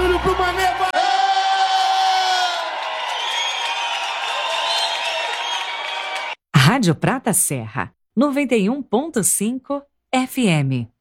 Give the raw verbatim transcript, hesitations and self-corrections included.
barulho pro Mané, vai! Rádio Prata Serra, noventa e um ponto cinco F M.